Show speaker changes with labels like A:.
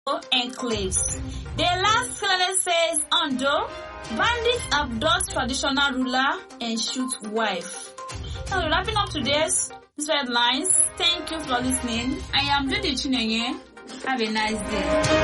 A: enclaves. The last clearly says, Ondo, bandits abduct traditional ruler and shoot wife. Now, wrapping up today's headlines. Thank you for listening. I am Judy Chinenye. Have a nice day.